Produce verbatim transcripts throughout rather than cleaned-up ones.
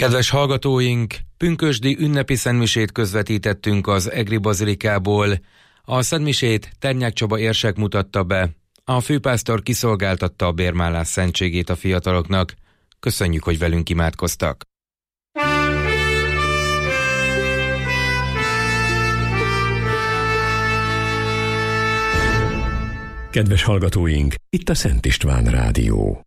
Kedves hallgatóink, pünkösdi ünnepi szentmisét közvetítettünk az Egri bazilikából. A szentmisét Ternyák Csaba érsek mutatta be. A főpásztor kiszolgáltatta a bérmálás szentségét a fiataloknak. Köszönjük, hogy velünk imádkoztak. Kedves hallgatóink, itt a Szent István Rádió.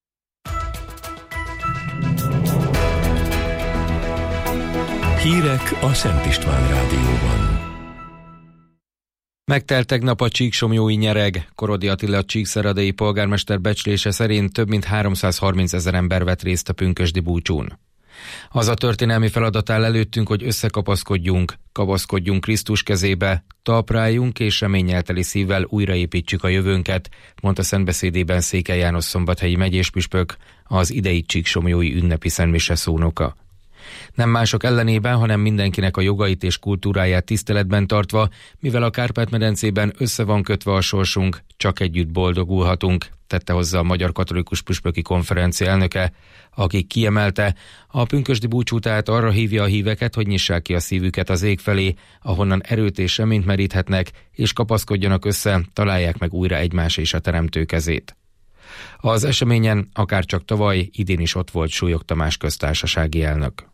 Hírek a Szent István Rádióban. Megtelt tegnap a csíksomlyói nyereg. Korodi Attila csíkszeredai polgármester becslése szerint több mint háromszázharminc ezer ember vett részt a pünkösdi búcsún. Az a történelmi feladat áll előttünk, hogy összekapaszkodjunk, kapaszkodjunk Krisztus kezébe, talpráljunk és reménnyel teli szívvel újraépítsük a jövőnket, mondta szentbeszédében Székely János szombathelyi megyéspüspök, az idei csíksomlyói ünnepi szentmise szónoka. Nem mások ellenében, hanem mindenkinek a jogait és kultúráját tiszteletben tartva, mivel a Kárpát-medencében össze van kötve a sorsunk, csak együtt boldogulhatunk, tette hozzá a Magyar Katolikus Püspöki Konferencia elnöke, aki kiemelte, a pünkösdi búcsú tehát arra hívja a híveket, hogy nyissák ki a szívüket az ég felé, ahonnan erőt és reményt meríthetnek, és kapaszkodjanak össze, találják meg újra egymás és a Teremtő kezét. Az eseményen akárcsak tavaly, idén is ott volt Súlyog Tamás köztársasági elnök.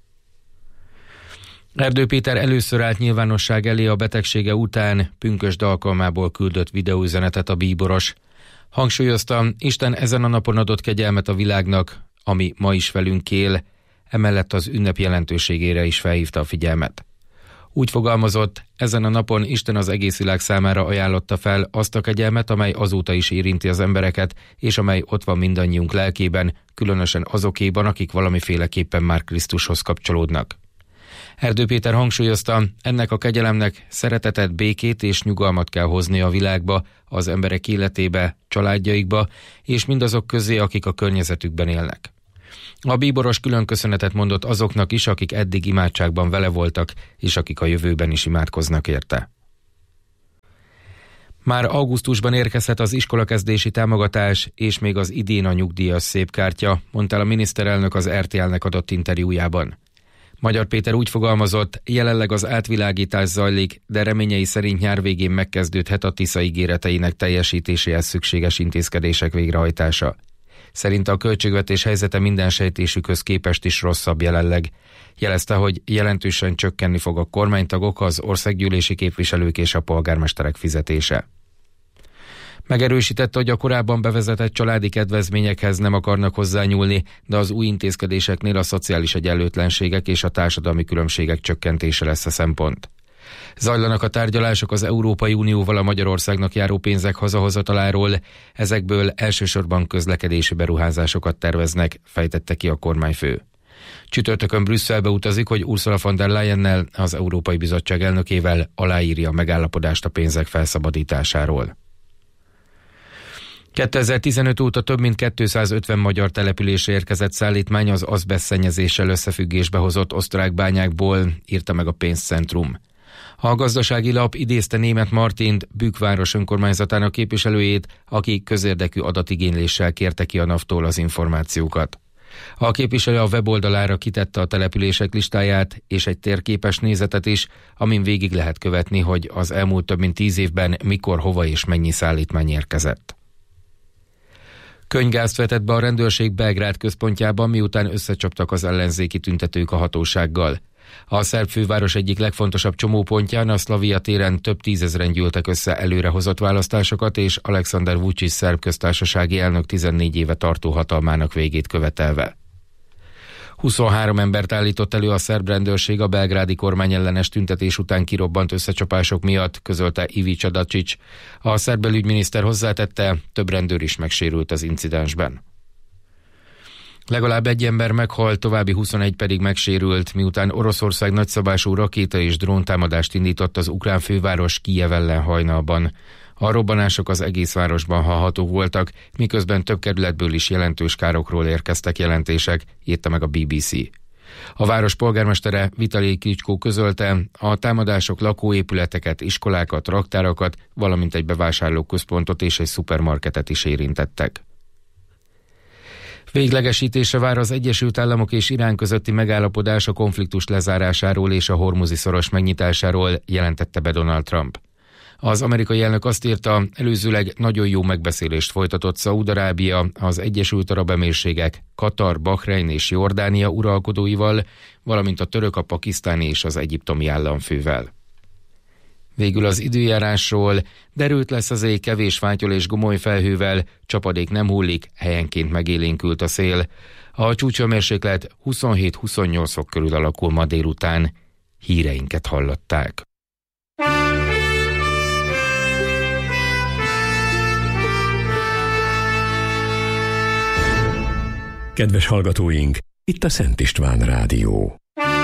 Erdő Péter először állt nyilvánosság elé a betegsége után, pünkösd alkalmából küldött videóüzenetet a bíboros. Hangsúlyozta, Isten ezen a napon adott kegyelmet a világnak, ami ma is velünk él, emellett az ünnep jelentőségére is felhívta a figyelmet. Úgy fogalmazott, ezen a napon Isten az egész világ számára ajánlotta fel azt a kegyelmet, amely azóta is érinti az embereket, és amely ott van mindannyiunk lelkében, különösen azokéban, akik valamiféleképpen már Krisztushoz kapcsolódnak. Erdő Péter hangsúlyozta, ennek a kegyelemnek szeretetet, békét és nyugalmat kell hozni a világba, az emberek életébe, családjaikba, és mindazok közé, akik a környezetükben élnek. A bíboros külön köszönetet mondott azoknak is, akik eddig imádságban vele voltak, és akik a jövőben is imádkoznak érte. Már augusztusban érkezhet az iskolakezdési támogatás, és még az idén a nyugdíjas szépkártya, mondta el a miniszterelnök az er té el-nek adott interjújában. Magyar Péter úgy fogalmazott, jelenleg az átvilágítás zajlik, de reményei szerint nyár végén megkezdődhet a Tisza ígéreteinek teljesítéséhez szükséges intézkedések végrehajtása. Szerinte a költségvetés helyzete minden sejtésükhöz képest is rosszabb jelenleg. Jelezte, hogy jelentősen csökkenni fog a kormánytagok, az országgyűlési képviselők és a polgármesterek fizetése. Megerősítette, hogy a korábban bevezetett családi kedvezményekhez nem akarnak hozzányúlni, de az új intézkedéseknél a szociális egyenlőtlenségek és a társadalmi különbségek csökkentése lesz a szempont. Zajlanak a tárgyalások az Európai Unióval a Magyarországnak járó pénzek hazahozataláról, ezekből elsősorban közlekedési beruházásokat terveznek, fejtette ki a kormányfő. Csütörtökön Brüsszelbe utazik, hogy Ursula von der Leyennel, az Európai Bizottság elnökével aláírja a megállapodást a pénzek felszabadításáról. kétezer-tizenöt óta több mint kétszázötven magyar településre érkezett szállítmány az azbesztszennyezéssel összefüggésbe hozott osztrák bányákból, írta meg a Pénzcentrum. A Gazdasági Lap idézte Németh Martint, Bükkváros önkormányzatának képviselőjét, aki közérdekű adatigényléssel kérte ki a NAV-tól az információkat. A képviselő a weboldalára kitette a települések listáját és egy térképes nézetet is, amin végig lehet követni, hogy az elmúlt több mint tíz évben mikor, hova és mennyi szállítmány érkezett. Könyvgázt vetett be a rendőrség Belgrád központjában, miután összecsaptak az ellenzéki tüntetők a hatósággal. A szerb főváros egyik legfontosabb csomópontján, a Szlavia téren több tízezren gyűltek össze előrehozott választásokat, és Alexander Vučić szerb köztársasági elnök tizennégy éve tartó hatalmának végét követelve. huszonhárom embert állított elő a szerb rendőrség a belgrádi kormányellenes tüntetés után kirobbant összecsapások miatt, közölte Ivica Dačić. A szerb belügyminiszter hozzátette, több rendőr is megsérült az incidensben. Legalább egy ember meghalt, további huszonegy pedig megsérült, miután Oroszország nagyszabású rakéta és dróntámadást indított az ukrán főváros Kijev ellen hajnalban. A robbanások az egész városban hallhatók voltak, miközben több kerületből is jelentős károkról érkeztek jelentések, írta meg a bé bé cé. A város polgármestere Vitalij Klitschko közölte, a támadások lakóépületeket, iskolákat, raktárakat, valamint egy bevásárlóközpontot és egy szupermarketet is érintettek. Véglegesítésre vár az Egyesült Államok és Irán közötti megállapodás a konfliktus lezárásáról és a hormuzi szoros megnyitásáról, jelentette be Donald Trump. Az amerikai elnök azt írta, előzőleg nagyon jó megbeszélést folytatott Szaúd-Arábia, az Egyesült Arab Emírségek, Katar, Bahrein és Jordánia uralkodóival, valamint a török, a pakisztáni és az egyiptomi államfővel. Végül az időjárásról: derült lesz az ég, kevés fátyol és gomoly felhővel, csapadék nem hullik, helyenként megélénkült a szél. A csúcshőmérséklet huszonhét-huszonnyolc fok körül alakul ma délután. Híreinket hallották. Kedves hallgatóink, itt a Szent István Rádió.